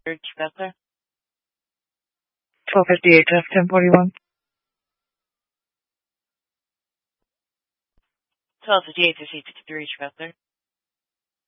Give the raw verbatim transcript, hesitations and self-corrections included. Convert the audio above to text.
Reach Butler. twelve fifty-eight, F ten forty-one. twelve fifty-eight to C fifty-three, Reach Butler.